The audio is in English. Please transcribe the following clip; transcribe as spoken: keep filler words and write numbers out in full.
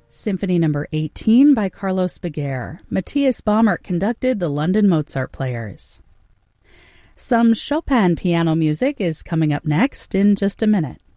Symphony Number eighteen by Carlos Beguer. Matthias Baumert conducted the London Mozart Players. Some Chopin piano music is coming up next in just a minute.